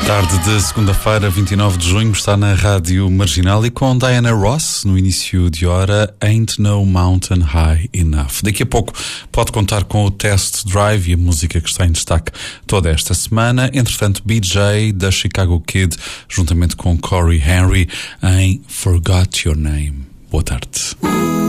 Tarde de segunda-feira, 29 de junho, está na Rádio Marginal e com Diana Ross, no início de hora, Ain't No Mountain High Enough. Daqui a pouco pode contar com o Test Drive e a música que está em destaque toda esta semana. Entretanto, BJ da Chicago Kid, juntamente com Corey Henry, em Forgot Your Name. Boa tarde.